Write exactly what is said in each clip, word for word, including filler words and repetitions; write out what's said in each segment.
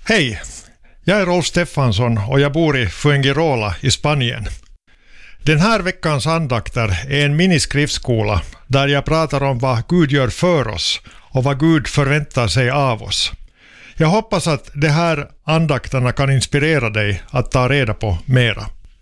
Hej, jag är Rolf Stefansson och jag bor i Fuengirola i Spanien. Den här veckans andakter är en miniskriftsskola där jag pratar om vad Gud gör för oss och vad Gud förväntar sig av oss. Jag hoppas att de här andakterna kan inspirera dig att ta reda på mera.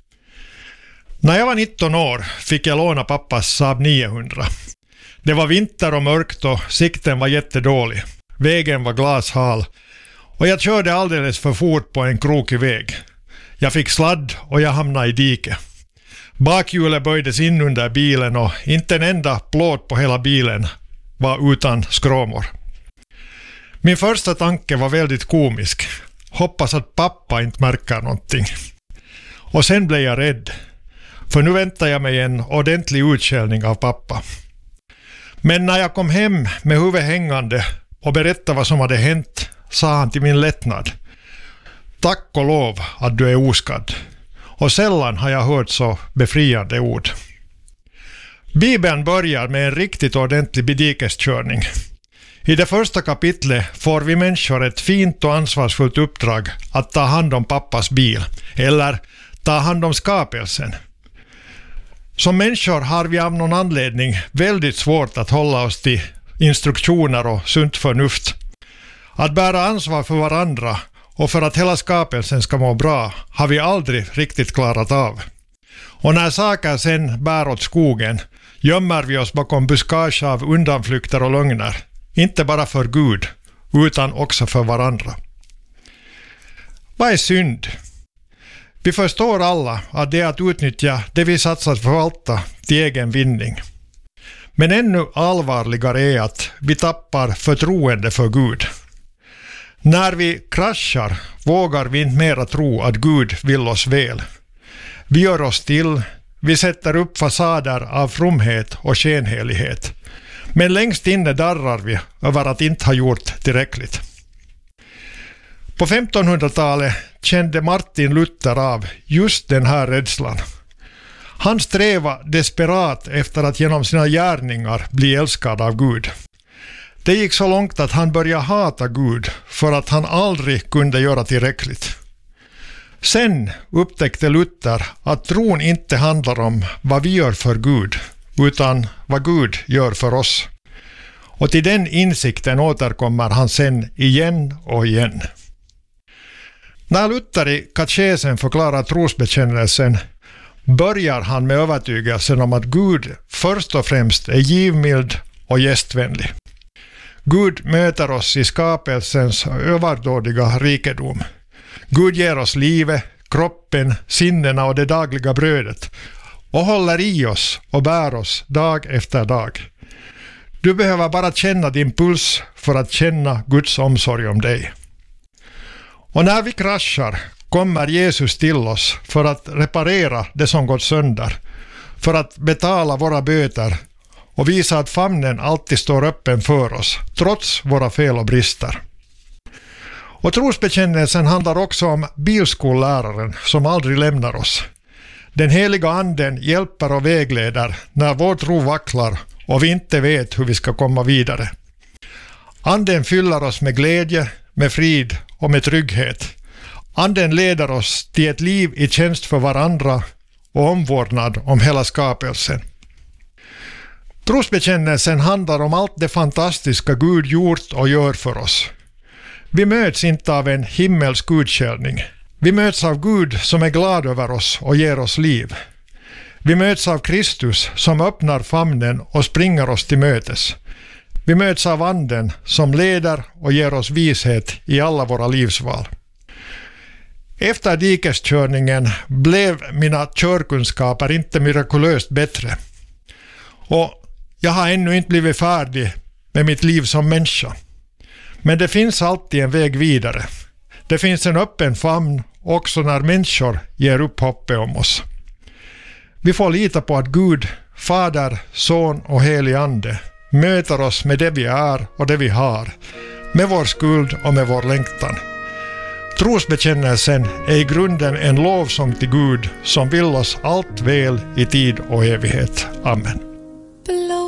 När jag var nitton år fick jag låna pappas Saab niohundra. Det var vinter och mörkt och sikten var jättedålig. Vägen var glashal och jag körde alldeles för fort på en krokig väg. Jag fick sladd och jag hamnade i diket. Bakhjulet böjdes in under bilen och inte en enda plåt på hela bilen var utan skråmor. Min första tanke var väldigt komisk. Hoppas att pappa inte märker någonting. Och sen blev jag rädd. För nu väntar jag mig en ordentlig utskällning av pappa. Men när jag kom hem med huvudet hängande och berättade vad som hade hänt sa han till min lättnad: tack och lov att du är oskadd. Och sällan har jag hört så befriande ord. Bibeln börjar med en riktigt ordentlig bedikeskörning. I det första kapitlet får vi människor ett fint och ansvarsfullt uppdrag att ta hand om pappas bil, eller ta hand om skapelsen. Som människor har vi av någon anledning väldigt svårt att hålla oss till instruktioner och sunt förnuft. Att bära ansvar för varandra och för att hela skapelsen ska må bra har vi aldrig riktigt klarat av. Och när saker sen bär åt skogen gömmer vi oss bakom buskage av undanflykter och lögner. Inte bara för Gud, utan också för varandra. Vad är synd? Vi förstår alla att det är att utnyttja det vi satsat förvalta till egen vinning. Men ännu allvarligare är att vi tappar förtroende för Gud. När vi kraschar vågar vi inte mera tro att Gud vill oss väl. Vi gör oss till, vi sätter upp fasader av fromhet och skenhelighet. Men längst inne darrar vi över att inte ha gjort tillräckligt. På femtonhundratalet kände Martin Luther av just den här rädslan. Han strävade desperat efter att genom sina gärningar bli älskad av Gud. Det gick så långt att han började hata Gud för att han aldrig kunde göra tillräckligt. Sen upptäckte Luther att tron inte handlar om vad vi gör för Gud, utan vad Gud gör för oss. Och till den insikten återkommer han sen igen och igen. När Luther i katekesen förklarar trosbekännelsen börjar han med övertygelsen om att Gud först och främst är givmild och gästvänlig. Gud möter oss i skapelsens överdådiga rikedom. Gud ger oss livet, kroppen, sinnena och det dagliga brödet och håller i oss och bär oss dag efter dag. Du behöver bara känna din puls för att känna Guds omsorg om dig. Och när vi kraschar kommer Jesus till oss för att reparera det som gått sönder, för att betala våra böter och visa att famnen alltid står öppen för oss, trots våra fel och brister. Och trosbekännelsen handlar också om bilskolläraren som aldrig lämnar oss. Den heliga anden hjälper och vägleder när vår tro vacklar och vi inte vet hur vi ska komma vidare. Anden fyller oss med glädje, med frid och med trygghet. Anden leder oss till ett liv i tjänst för varandra och omvårdnad om hela skapelsen. Trosbekännelsen handlar om allt det fantastiska Gud gjort och gör för oss. Vi möts inte av en himmelsk utskällning. Vi möts av Gud som är glad över oss och ger oss liv. Vi möts av Kristus som öppnar famnen och springer oss till mötes. Vi möts av Anden som leder och ger oss vishet i alla våra livsval. Efter dikeskörningen blev mina körkunskaper inte mirakulöst bättre. Och jag har ännu inte blivit färdig med mitt liv som människa. Men det finns alltid en väg vidare. Det finns en öppen famn också när människor ger upp hoppet om oss. Vi får lita på att Gud, Fader, Son och Helig Ande möter oss med det vi är och det vi har, med vår skuld och med vår längtan. Trosbekännelsen är i grunden en lovsång till Gud som vill oss allt väl i tid och evighet. Amen.